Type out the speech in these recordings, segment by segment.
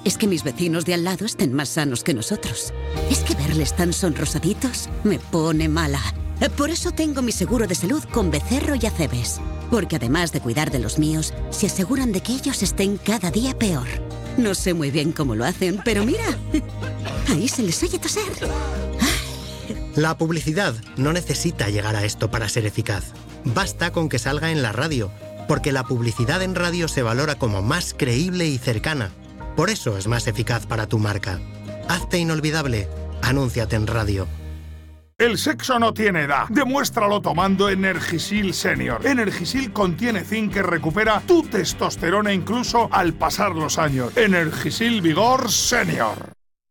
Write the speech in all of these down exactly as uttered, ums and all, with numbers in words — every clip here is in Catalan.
Es que mis vecinos de al lado estén más sanos que nosotros. Es que verles tan sonrosaditos me pone mala. Por eso tengo mi seguro de salud con Becerro y Acebes. Porque además de cuidar de los míos, se aseguran de que ellos estén cada día peor. No sé muy bien cómo lo hacen, pero mira, ahí se les oye toser. La publicidad no necesita llegar a esto para ser eficaz. Basta con que salga en la radio, porque la publicidad en radio se valora como más creíble y cercana. Por eso es más eficaz para tu marca. Hazte inolvidable. Anúnciate en radio. El sexo no tiene edad. Demuéstralo tomando Energisil Senior. Energisil contiene zinc que recupera tu testosterona incluso al pasar los años. Energisil Vigor Senior.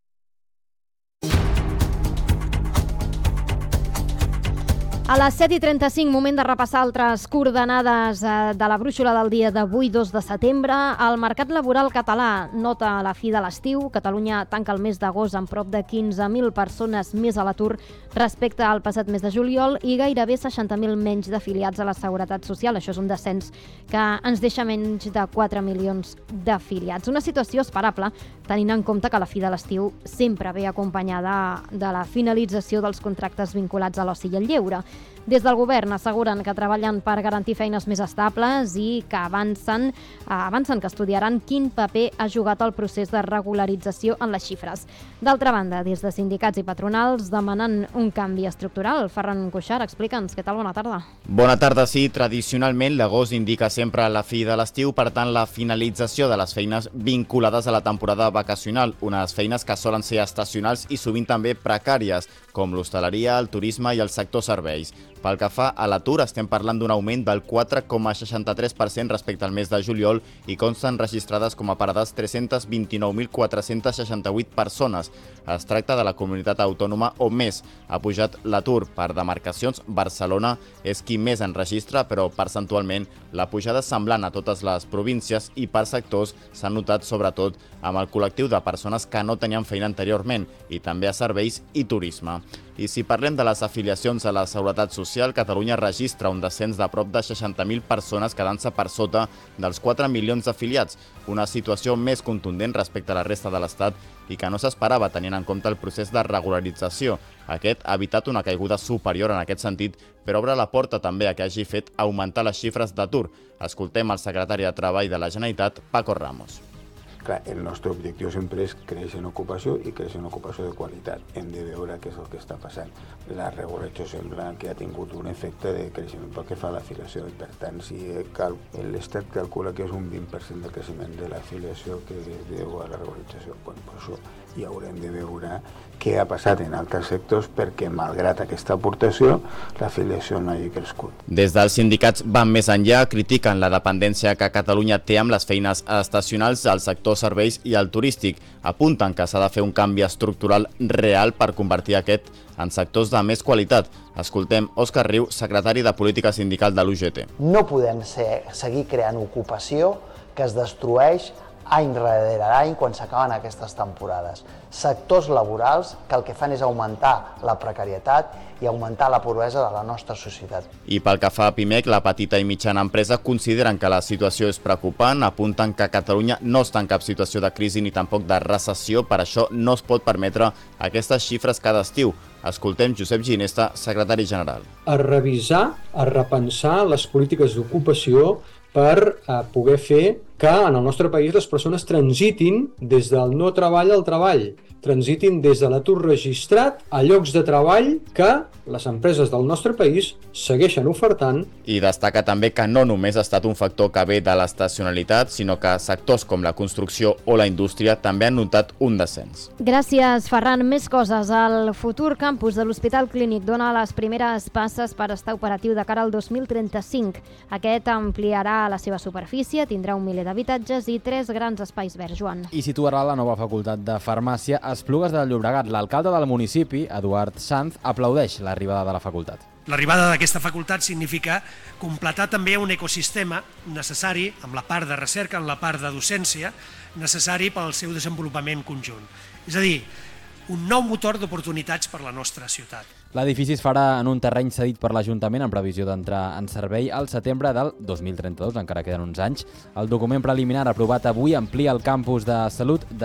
A les set i trenta-cinc, moment de repassar altres coordenades de la brúixola del dia d'avui, dos de setembre. El mercat laboral català nota la fi de l'estiu. Catalunya tanca el mes d'agost amb prop de quinze mil persones més a l'atur respecte al passat mes de juliol i gairebé seixanta mil menys d'afiliats a la Seguretat Social. Això és un descens que ens deixa menys de quatre milions d'afiliats. Una situació esperable, tenint en compte que la fi de l'estiu sempre ve acompanyada de la finalització dels contractes vinculats a l'oci i el lleure. Des del govern asseguren que treballen per garantir feines més estables i que avancen, avancen que estudiaran quin paper ha jugat el procés de regularització en les xifres. D'altra banda, des de sindicats i patronals demanen un canvi estructural. Ferran Cuixart, explica'ns. Què tal? Bona tarda. Bona tarda, sí. Tradicionalment, l'agost indica sempre la fi de l'estiu, per tant, la finalització de les feines vinculades a la temporada vacacional, unes feines que solen ser estacionals i sovint també precàries, com l'hostaleria, el turisme i el sector serveis. Pel que fa a l'atur, estem parlant d'un augment del quatre coma seixanta-tres per cent respecte al mes de juliol i consten registrades com a parades tres-cents vint-i-nou mil quatre-cents seixanta-vuit persones. Es tracta de la comunitat autònoma on més ha pujat l'atur. Per demarcacions, Barcelona és qui més en registra, però percentualment la pujada és semblant a totes les províncies i per sectors s'ha notat sobretot amb el col·lectiu de persones que no tenien feina anteriorment i també a serveis i turisme. I si parlem de les afiliacions a la Seguretat Social, Catalunya registra un descens de prop de seixanta mil persones quedant-se per sota dels quatre milions d'afiliats, una situació més contundent respecte a la resta de l'Estat i que no s'esperava tenint en compte el procés de regularització. Aquest ha evitat una caiguda superior en aquest sentit, però obre la porta també a que hagi fet augmentar les xifres d'atur. Escoltem el secretari de Treball de la Generalitat, Paco Ramos. Clar, el nostre objectiu sempre és créixer en ocupació i créixer en ocupació de qualitat. Hem de veure què és el que està passant. La regularització sembla que ha tingut un efecte de creixement pel que fa a l'afiliació. Per tant, si l'Estat calcula que és un vint per cent de creixement de l'afiliació que es deu a la regularització, doncs per això hi haurem de veure què ha passat en altres sectors perquè, malgrat aquesta aportació, l'afiliació no hagi crescut. Des dels sindicats van més enllà, critiquen la dependència que Catalunya té amb les feines estacionals al sector serveis i al turístic. Apunten que s'ha de fer un canvi estructural real per convertir aquest en sectors de més qualitat. Escoltem Òscar Riu, secretari de Política Sindical de l'U G T. No podem ser, seguir creant ocupació que es destrueix any rere any quan s'acaben aquestes temporades. Sectors laborals que el que fan és augmentar la precarietat i augmentar la pobresa de la nostra societat. I pel que fa a Pimec, la petita i mitjana empresa consideren que la situació és preocupant, apunten que Catalunya no està en cap situació de crisi ni tampoc de recessió, per això no es pot permetre aquestes xifres cada estiu. Escoltem Josep Ginesta, secretari general. A revisar, a repensar les polítiques d'ocupació per eh, poder fer que en el nostre país les persones transitin des del no treball al treball, transitin des de l'atur registrat a llocs de treball que les empreses del nostre país segueixen ofertant. I destaca també que no només ha estat un factor que ve de l'estacionalitat, sinó que sectors com la construcció o la indústria també han notat un descens. Gràcies, Ferran. Més coses. El futur campus de l'Hospital Clínic dona les primeres passes per estar operatiu de cara al dos mil trenta-cinc. Aquest ampliarà la seva superfície, tindrà un miler d'habitatges i tres grans espais verds, Joan. I situarà la nova facultat de farmàcia a Esplugues de Llobregat. L'alcalde del municipi, Eduard Sanz, aplaudeix l'arribada de la facultat. L'arribada d'aquesta facultat significa completar també un ecosistema necessari amb la part de recerca, amb la part de docència, necessari pel seu desenvolupament conjunt. És a dir, un nou motor d'oportunitats per a la nostra ciutat. L'edifici es farà en un terreny cedit per l'Ajuntament en previsió d'entrar en servei al setembre del dos mil trenta-dos, encara queden uns anys. El document preliminar aprovat avui amplia el campus de salut de